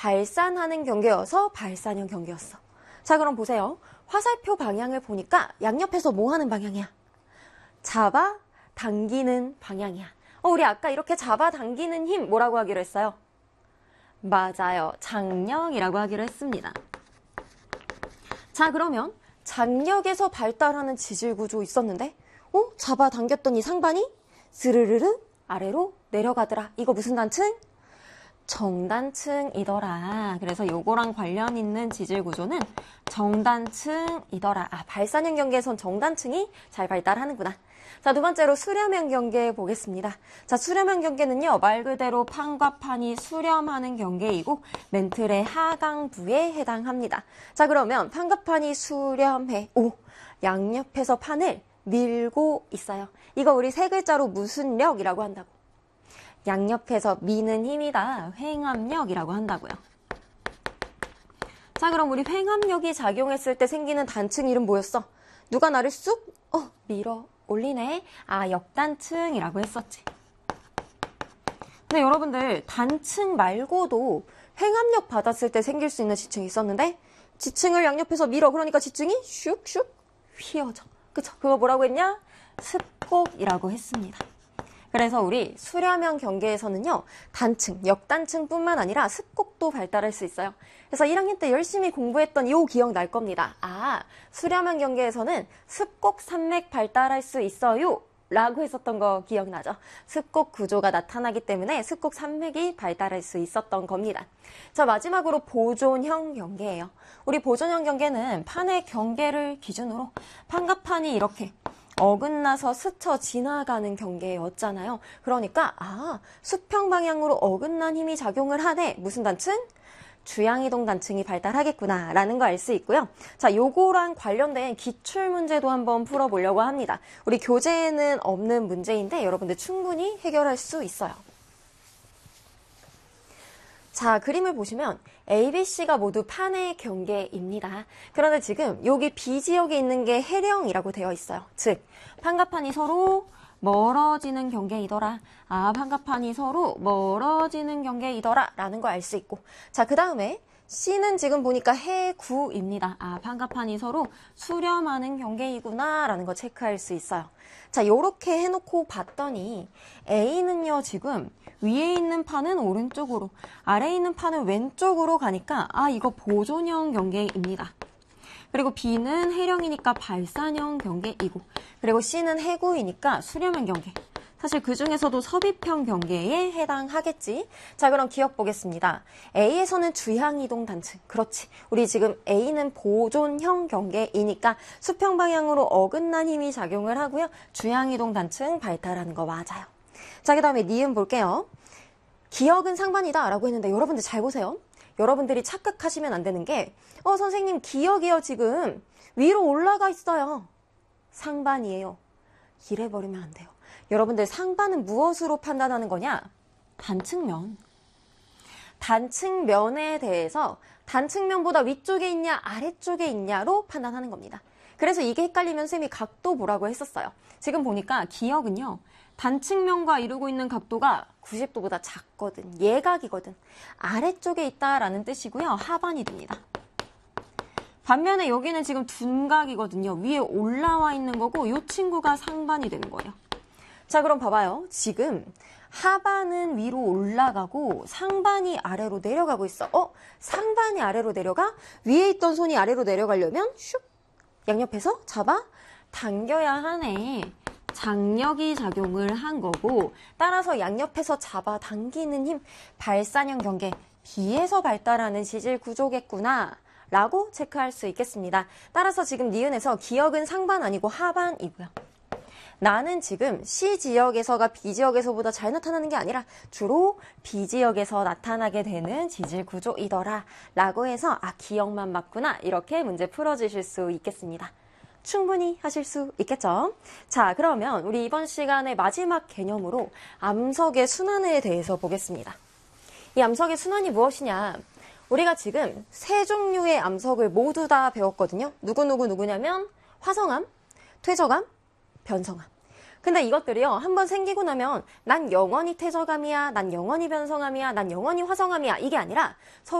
발산하는 경계여서 발산형 경계였어. 자, 그럼 보세요. 화살표 방향을 보니까 양옆에서 뭐 하는 방향이야? 잡아 당기는 방향이야. 우리 아까 이렇게 잡아 당기는 힘 뭐라고 하기로 했어요? 맞아요. 장력이라고 하기로 했습니다. 자, 그러면 장력에서 발달하는 지질 구조 있었는데 잡아 당겼더니 상반이 스르르르 아래로 내려가더라. 이거 무슨 단층? 정단층이더라. 그래서 요거랑 관련 있는 지질 구조는 정단층이더라. 발산형 경계에선 정단층이 잘 발달하는구나. 자, 두 번째로 수렴형 경계 보겠습니다. 자, 수렴형 경계는요, 말 그대로 판과 판이 수렴하는 경계이고 멘틀의 하강부에 해당합니다. 자, 그러면 판과 판이 수렴해. 양옆에서 판을 밀고 있어요. 이거 우리 세 글자로 무슨 력이라고 한다고? 양옆에서 미는 힘이다. 횡압력이라고 한다고요. 자, 그럼 우리 횡압력이 작용했을 때 생기는 단층 이름 뭐였어? 누가 나를 쑥 밀어 올리네. 역단층이라고 했었지. 근데 여러분들 단층 말고도 횡압력 받았을 때 생길 수 있는 지층이 있었는데 지층을 양옆에서 밀어. 그러니까 지층이 슉슉 휘어져. 그쵸? 그거 뭐라고 했냐? 습곡이라고 했습니다. 그래서 우리 수렴형 경계에서는요, 단층, 역단층뿐만 아니라 습곡도 발달할 수 있어요. 그래서 1학년 때 열심히 공부했던 이 기억 날 겁니다. 수렴형 경계에서는 습곡 산맥 발달할 수 있어요. 라고 했었던 거 기억나죠? 습곡 구조가 나타나기 때문에 습곡 산맥이 발달할 수 있었던 겁니다. 자, 마지막으로 보존형 경계예요. 우리 보존형 경계는 판의 경계를 기준으로 판과 판이 이렇게 어긋나서 스쳐 지나가는 경계였잖아요. 그러니까 수평 방향으로 어긋난 힘이 작용을 하네. 무슨 단층? 주양이동 단층이 발달하겠구나 라는 거 알 수 있고요. 자, 요거랑 관련된 기출문제도 한번 풀어보려고 합니다. 우리 교재에는 없는 문제인데 여러분들 충분히 해결할 수 있어요. 자, 그림을 보시면 A, B, C가 모두 판의 경계입니다. 그런데 지금 여기 B지역에 있는 게 해령이라고 되어 있어요. 즉, 판과 판이 서로 멀어지는 경계이더라. 판과 판이 서로 멀어지는 경계이더라 라는 걸 알 수 있고, 자, 그 다음에 C는 지금 보니까 해구입니다. 판과 판이 서로 수렴하는 경계이구나 라는 거 체크할 수 있어요. 자, 요렇게 해놓고 봤더니 A는요, 지금 위에 있는 판은 오른쪽으로, 아래에 있는 판은 왼쪽으로 가니까 이거 보존형 경계입니다. 그리고 B는 해령이니까 발산형 경계이고, 그리고 C는 해구이니까 수렴형 경계. 사실 그 중에서도 섭입형 경계에 해당하겠지. 자, 그럼 기억 보겠습니다. A에서는 주향이동 단층. 그렇지. 우리 지금 A는 보존형 경계이니까 수평 방향으로 어긋난 힘이 작용을 하고요. 주향이동 단층 발달하는 거 맞아요. 자, 그 다음에 니은 볼게요. 기역은 상반이다 라고 했는데 여러분들 잘 보세요. 여러분들이 착각하시면 안 되는 게 선생님 기역이요 지금 위로 올라가 있어요. 상반이에요. 이래버리면 안 돼요. 여러분들 상반은 무엇으로 판단하는 거냐? 단층면. 단층면에 대해서 단층면보다 위쪽에 있냐 아래쪽에 있냐로 판단하는 겁니다. 그래서 이게 헷갈리면 쌤이 각도 보라고 했었어요. 지금 보니까 기역은요. 단층면과 이루고 있는 각도가 90도보다 작거든. 예각이거든. 아래쪽에 있다라는 뜻이고요. 하반이 됩니다. 반면에 여기는 지금 둔각이거든요. 위에 올라와 있는 거고 이 친구가 상반이 되는 거예요. 자, 그럼 봐봐요. 지금 하반은 위로 올라가고 상반이 아래로 내려가고 있어. 상반이 아래로 내려가? 위에 있던 손이 아래로 내려가려면 슉! 양옆에서 잡아 당겨야 하네. 장력이 작용을 한 거고, 따라서 양옆에서 잡아 당기는 힘, 발산형 경계, B에서 발달하는 지질 구조겠구나 라고 체크할 수 있겠습니다. 따라서 지금 니은에서 기역은 상반 아니고 하반이고요. 나는 지금 C지역에서가 B지역에서보다 잘 나타나는 게 아니라 주로 B지역에서 나타나게 되는 지질 구조이더라 라고 해서 기역만 맞구나 이렇게 문제 풀어주실 수 있겠습니다. 충분히 하실 수 있겠죠? 자, 그러면 우리 이번 시간의 마지막 개념으로 암석의 순환에 대해서 보겠습니다. 이 암석의 순환이 무엇이냐? 우리가 지금 세 종류의 암석을 모두 다 배웠거든요. 누구냐면 화성암, 퇴적암, 변성암. 근데 이것들이요, 한번 생기고 나면 난 영원히 퇴적암이야, 난 영원히 변성암이야, 난 영원히 화성암이야 이게 아니라 서로